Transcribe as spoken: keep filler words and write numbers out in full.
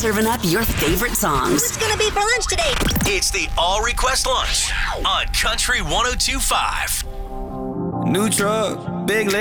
serving up your favorite songs. What's gonna be for lunch today? It's the All Request Lunch on Country one oh two point five. New truck, big